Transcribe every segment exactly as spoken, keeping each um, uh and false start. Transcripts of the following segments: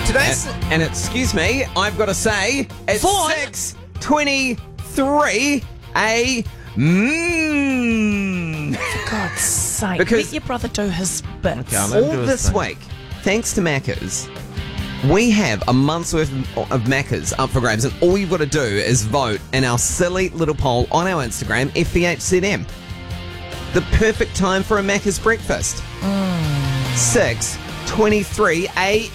Today's... And, and excuse me, I've got to say, it's Vaughan. six twenty-three a mm. For God's sake, Because- let your brother do his bits. Okay, I'll let him All do his this thing. week, thanks to Macca's, we have a month's worth of Macca's up for grabs, and all you've got to do is vote in our silly little poll on our Instagram, F B H Z M. The perfect time for a Macca's breakfast. six twenty-three a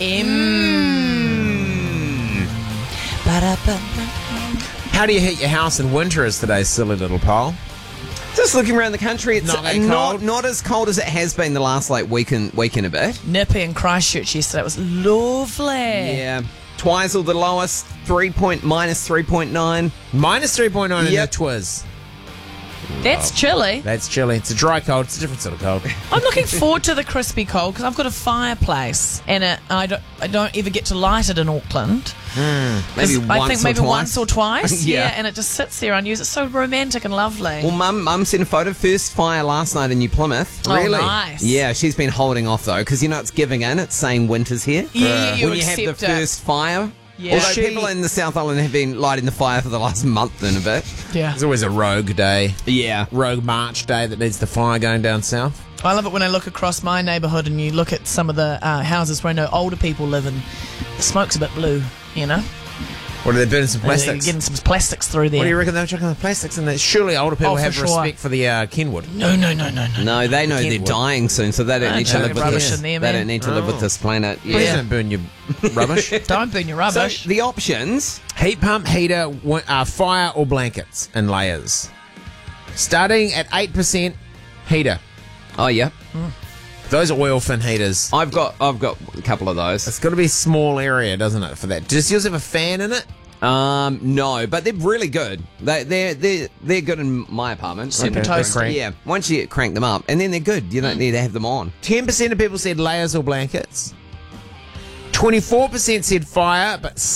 m. Ba-da-ba-ba. How do you heat your house in winter is today's silly little poll. Just looking around the country, it's Not that not, cold. not as cold as it has been the last like week and, week and a bit. Nippy in Christchurch yesterday. It was lovely. Yeah. Twizel the lowest, three point minus three point nine. Minus three point nine in Yep. the Twiz. That's chilly. That's chilly. It's a dry cold. It's a different sort of cold. I'm looking forward to the crispy cold because I've got a fireplace and it, I don't I don't ever get to light it in Auckland. Maybe 'Cause I once think or maybe twice. once or twice. Yeah. yeah, and it just sits there unused. It's so romantic and lovely. Well, Mum, Mum sent a photo. First fire last night in New Plymouth. Oh, Really? nice. Yeah, she's been holding off though, because you know it's giving in. It's saying winter's here. Yeah, yeah, you when you have the accept it. first fire. Yeah. Although She- people in the South Island have been lighting the fire for the last month and a bit. yeah. There's always a rogue day. Yeah. Rogue March day that needs the fire going down south. I love it when I look across my neighbourhood and you look at some of the uh, houses where I know older people live and the smoke's a bit blue, you know? What are they burning some You're plastics? getting some plastics through there. What do you reckon they were chucking the plastics in there? Surely older people Oh, for have sure. respect for the uh, Kenwood. No, no, no, no, no. No, they know they're Kentwood. dying soon, so they don't Don't need to chuck live with rubbish this. in there, they man. don't need to live with this planet. Please Yeah. don't burn your rubbish. Don't burn your So rubbish. the options. Heat pump, heater, wi- uh, fire or blankets in layers. Starting at eight percent heater. Oh yeah, Those oil fin heaters. I've got I've got a couple of those. It's got to be a small area, doesn't it, for that? Does yours have a fan in it? Um, no, but they're really good. They they're they they're good in my apartment. Super And- toasty. Yeah, once you crank them up, and then they're good. You don't need to have them on. ten percent of people said layers or blankets. twenty-four percent said fire, but